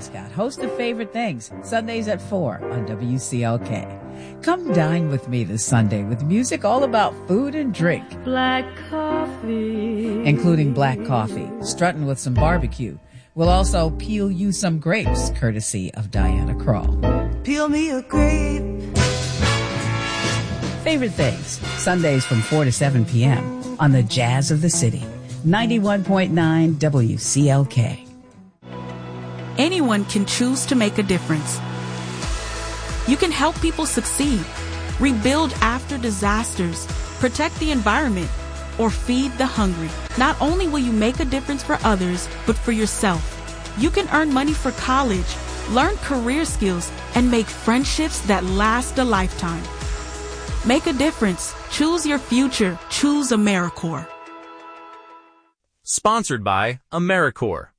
Prescott, host of Favorite Things, Sundays at 4 on WCLK. Come dine with me this Sunday with music all about food and drink. Black coffee. Including black coffee, strutting with some barbecue. We'll also peel you some grapes, courtesy of Diana Krall. Peel me a grape. Favorite Things, Sundays from 4 to 7 p.m. on the Jazz of the City, 91.9 WCLK. Anyone can choose to make a difference. You can help people succeed, rebuild after disasters, protect the environment, or feed the hungry. Not only will you make a difference for others, but for yourself. You can earn money for college, learn career skills, and make friendships that last a lifetime. Make a difference. Choose your future. Choose AmeriCorps. Sponsored by AmeriCorps.